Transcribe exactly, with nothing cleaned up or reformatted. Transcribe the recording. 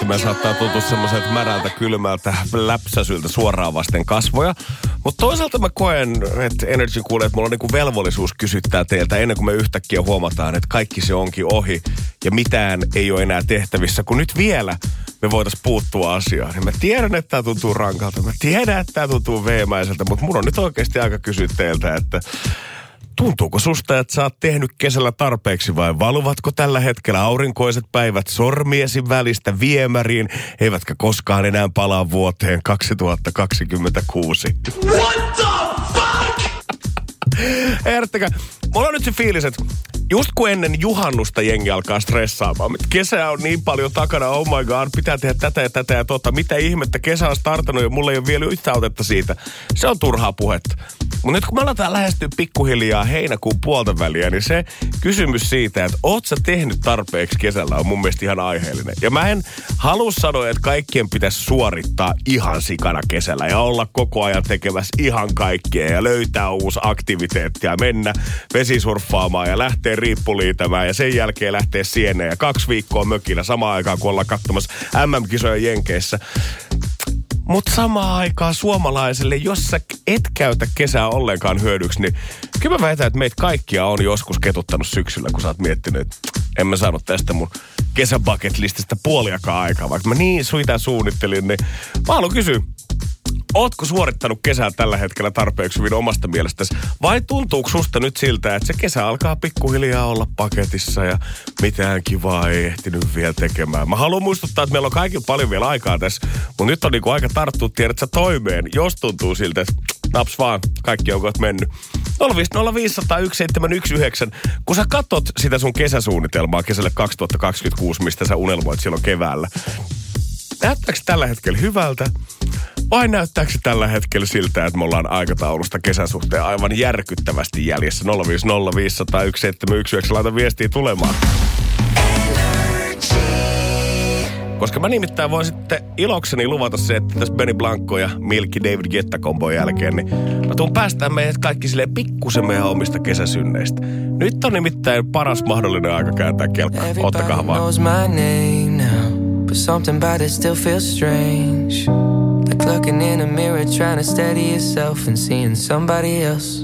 äänettömän saattaa tuntua semmoiselta märältä, kylmältä, läpsäsyltä suoraan vasten kasvoja. Mutta toisaalta mä koen, että Energy kuulee, että mulla on niinku velvollisuus kysyttää teiltä ennen kuin me yhtäkkiä huomataan, että kaikki se onkin ohi ja mitään ei ole enää tehtävissä, kun nyt vielä me voitaisiin puuttua asiaan. Ja mä tiedän, että tää tuntuu rankalta. Mä tiedän, että tää tuntuu veemäiseltä, mutta mun on nyt oikeasti aika kysyä teiltä, että tuntuuko susta, että sä oot tehnyt kesällä tarpeeksi vai valuvatko tällä hetkellä aurinkoiset päivät sormiesi välistä viemäriin, eivätkä koskaan enää palaa vuoteen kaksituhattakaksikymmentäkuusi? What the fuck? Herättäkää. Mulla on nyt se fiilis, että just kun ennen juhannusta jengi alkaa stressaamaan, että kesä on niin paljon takana, oh my god, pitää tehdä tätä ja tätä ja tota, mitä ihmettä, kesä on startanut ja mulla ei ole vielä yhtä otetta siitä. Se on turhaa puhetta. Mutta nyt kun me aletaan lähestyä pikkuhiljaa heinäkuun puolta väliä, niin se kysymys siitä, että oot sä tehnyt tarpeeksi kesällä, on mun mielestä ihan aiheellinen. Ja mä en halua sanoa, että kaikkien pitäisi suorittaa ihan sikana kesällä ja olla koko ajan tekemässä ihan kaikkea ja löytää uusi aktiviteetti ja mennä vesisurffaamaan ja lähteä riippuliitämään ja sen jälkeen lähteä sieneen ja kaksi viikkoa mökillä samaan aikaan, kun ollaan katsomassa äm äm-kisoja Jenkeissä. Mutta samaan aikaan suomalaiselle, jos sä et käytä kesää ollenkaan hyödyksi, niin kyllä mä väitän, että meitä kaikkia on joskus ketuttanut syksyllä, kun sä oot miettinyt, että en mä saanut tästä mun kesäbucket-lististä puoliakaan aikaa, vaikka mä niin suita suunnittelin, niin mä haluan kysyä, ootko suorittanut kesää tällä hetkellä tarpeeksi hyvin omasta mielestäsi? Vai tuntuuko susta nyt siltä, että se kesä alkaa pikkuhiljaa olla paketissa ja mitään kivaa ei ehtinyt vielä tekemään? Mä haluan muistuttaa, että meillä on kaikilla paljon vielä aikaa tässä, mutta nyt on niinku aika tarttua, tiedät sä, toimeen, jos tuntuu siltä, että naps vaan, kaikki on kohta mennyt. nolla viisi nolla viisi nolla yksi seitsemän yksi yhdeksän. Kun sä katot sitä sun kesäsuunnitelmaa kesälle kaksituhattakaksikymmentäkuusi, mistä sä unelmoit silloin keväällä, näyttääkö tällä hetkellä hyvältä? Vai näyttääkö tällä hetkellä siltä, että me ollaan aikataulusta kesän suhteen aivan järkyttävästi jäljessä? nolla viisi nolla viisi nolla yksi seitsemän yksi yhdeksän, laita viestiä tulemaan. Koska mä nimittäin voin sitten ilokseni luvata se, että tässä Benny Blanco ja Milky David Guetta-kombon jälkeen, niin mä tuun päästään meidät kaikki silleen pikkusen meidän omista kesäsynneistä. Nyt on nimittäin paras mahdollinen aika kääntää kelkkaa. Ottakaa vaan. But something about it still feels strange. Like looking in a mirror, trying to steady yourself and seeing somebody else.